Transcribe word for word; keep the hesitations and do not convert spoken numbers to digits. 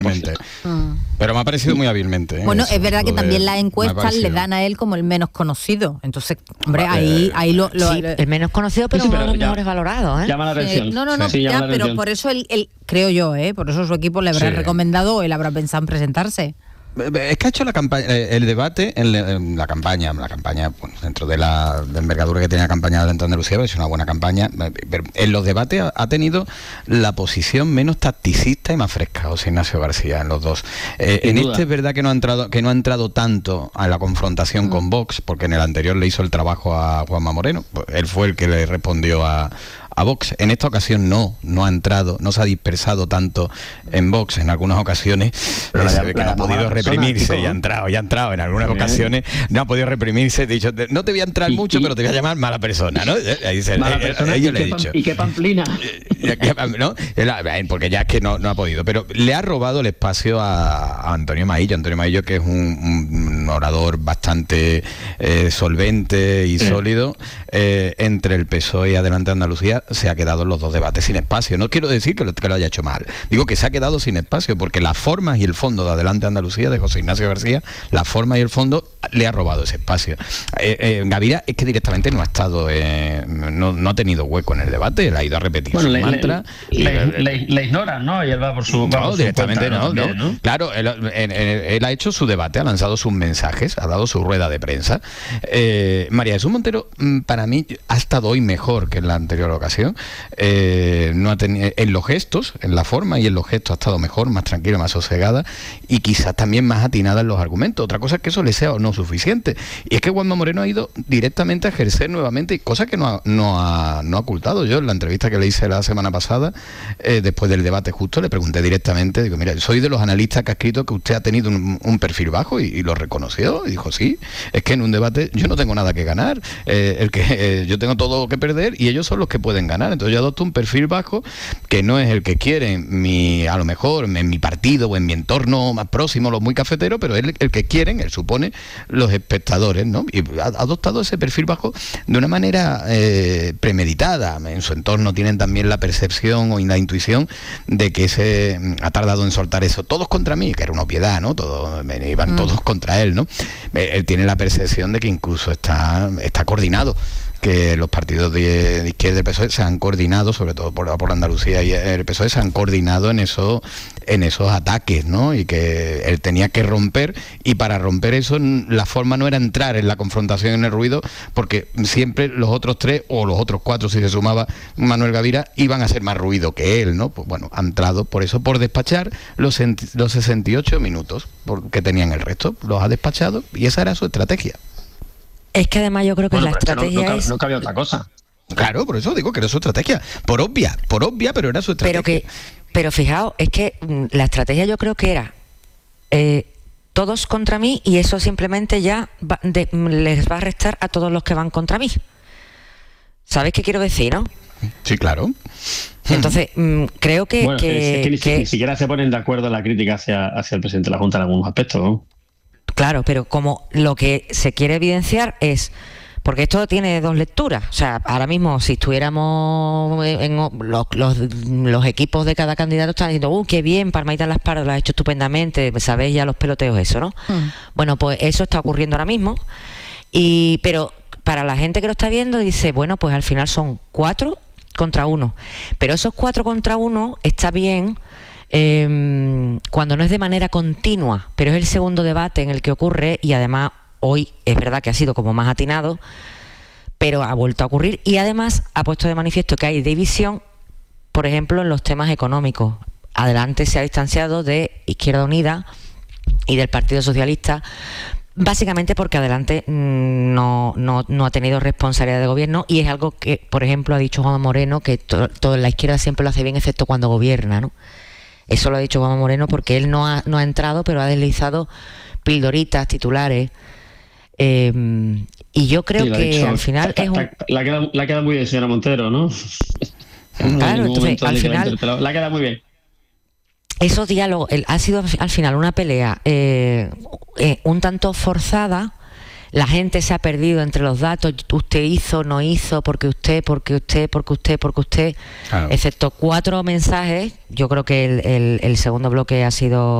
hábilmente. Mm. Pero me ha parecido muy hábilmente. ¿eh? Bueno, Eso, es verdad que de, también las encuestas le dan a él como el menos conocido. Entonces, hombre, vale. ahí, ahí lo, lo, sí, lo... el menos conocido, pero, sí, pero uno de los mejores valorados, ¿eh? Llama la atención. Eh, no, no, no, sí, ya, pero por eso él, él, creo yo, ¿eh? Por eso su equipo le habrá sí. recomendado o él habrá pensado en presentarse. Es que ha hecho la campaña, el debate, en la campaña, la campaña, bueno, dentro de la de envergadura que tenía la campaña de Andalucía, es una buena campaña, pero en los debates ha, ha tenido la posición menos tacticista y más fresca, José Ignacio García, en los dos. Eh, en duda. Este es verdad que no ha entrado, que no ha entrado tanto a la confrontación mm. con Vox, porque en el anterior le hizo el trabajo a Juanma Moreno, él fue el que le respondió a a Vox. En esta ocasión no, no ha entrado, no se ha dispersado tanto en Vox. En algunas ocasiones eh, se ve que no ha podido reprimirse y ha entrado, y ha entrado en algunas Bien. ocasiones, no ha podido reprimirse, he dicho, no te voy a entrar y, mucho, y, pero te voy a llamar mala persona, ¿no? Ahí dice, mala eh, persona, eh, yo y, le he qué dicho. y qué pamplina. ¿No? Porque ya es que no, no ha podido, pero le ha robado el espacio a, a Antonio Maillo, Antonio Maillo que es un, un orador bastante eh, solvente y sí. sólido, eh, entre el P S O E y Adelante Andalucía, se ha quedado en los dos debates sin espacio. No quiero decir que lo, que lo haya hecho mal, digo que se ha quedado sin espacio, porque las formas y el fondo de Adelante Andalucía, de José Ignacio García, las formas y el fondo le ha robado ese espacio. Eh, eh, Gavira es que directamente no ha estado, eh, no, no ha tenido hueco en el debate, él ha ido a repetir bueno, su le, mantra. Le, le, le, le, le ignoran, ¿no? Y él va por su... Va no, por directamente su cuenta, no, no, no. Claro, él, él, él ha hecho su debate, ha lanzado sus mensajes, ha dado su rueda de prensa. Eh, María Jesús Montero, para mí, ha estado hoy mejor que en la anterior ocasión. Eh, no ha tenido, en los gestos, en la forma y en los gestos ha estado mejor, más tranquila, más sosegada y quizás también más atinada en los argumentos. Otra cosa es que eso le sea o no suficiente. Y es que Juanma Moreno ha ido directamente a ejercer nuevamente, cosa que no ha, no ha, no ha ocultado. Yo en la entrevista que le hice la semana pasada, eh, después del debate justo, le pregunté directamente, digo, mira, soy de los analistas que ha escrito que usted ha tenido un, un perfil bajo y, y lo reconoció y dijo, sí, es que en un debate yo no tengo nada que ganar, eh, el que eh, yo tengo todo que perder y ellos son los que pueden ganar. Entonces yo adopto un perfil bajo que no es el que quieren mi, a lo mejor en mi partido o en mi entorno más próximo, los muy cafeteros, pero es el, el que quieren, él supone, los espectadores, ¿no? Y ha adoptado ese perfil bajo de una manera eh, premeditada. En su entorno tienen también la percepción o la intuición de que ese ha tardado en soltar eso, todos contra mí, que era una obviedad, ¿no? Todos, iban mm. todos contra él, ¿no? Él tiene la percepción de que incluso está, está coordinado, que los partidos de, de izquierda y del P S O E se han coordinado, sobre todo por, por Andalucía y el P S O E, se han coordinado en eso, en esos ataques, ¿no? Y que él tenía que romper, y para romper eso la forma no era entrar en la confrontación, en el ruido, porque siempre los otros tres, o los otros cuatro si se sumaba Manuel Gavira, iban a hacer más ruido que él, ¿no? Pues bueno, ha entrado por eso, por despachar los, los sesenta y ocho minutos que tenían el resto, los ha despachado, y esa era su estrategia. Es que además yo creo que bueno, la estrategia no, no, es... no cabía otra cosa. Claro, por eso digo que era su estrategia, por obvia, por obvia, pero era su estrategia. Pero que, pero fijaos, es que la estrategia yo creo que era eh, todos contra mí, y eso simplemente ya va, de, les va a restar a todos los que van contra mí. ¿Sabéis qué quiero decir, no? Sí, claro. Entonces, mmm, creo que... Bueno, que, es que, ni, que ni siquiera se ponen de acuerdo en la crítica hacia, hacia el presidente de la Junta en algunos aspectos, ¿no? Claro, pero como lo que se quiere evidenciar es, porque esto tiene dos lecturas, o sea, ahora mismo si estuviéramos en los, los, los equipos de cada candidato están diciendo, ¡uh, qué bien, Parmaita Las Parras lo ha hecho estupendamente! Sabéis ya los peloteos eso, ¿no? Mm. Bueno, pues eso está ocurriendo ahora mismo, y pero para la gente que lo está viendo dice, bueno, pues al final son cuatro contra uno, pero esos cuatro contra uno está bien Eh, cuando no es de manera continua, pero es el segundo debate en el que ocurre, y además hoy es verdad que ha sido como más atinado, pero ha vuelto a ocurrir, y además ha puesto de manifiesto que hay división, por ejemplo, en los temas económicos. Adelante se ha distanciado de Izquierda Unida y del Partido Socialista, básicamente porque Adelante no, no, no ha tenido responsabilidad de gobierno, y es algo que, por ejemplo, ha dicho Juanma Moreno, que to, toda la izquierda siempre lo hace bien, excepto cuando gobierna, ¿no? Eso lo ha dicho Juanma Moreno porque él no ha, no ha entrado, pero ha deslizado pildoritas, titulares. Eh, y yo creo sí, que dicho, al final la, es un... La queda, la queda muy bien, señora Montero, ¿no? Claro, entonces al final... La queda muy bien. Esos diálogos, el, ha sido al final una pelea eh, eh, un tanto forzada. La gente se ha perdido entre los datos, usted hizo, no hizo, porque usted, porque usted, porque usted, porque usted, claro. Excepto cuatro mensajes. Yo creo que el, el, el segundo bloque ha sido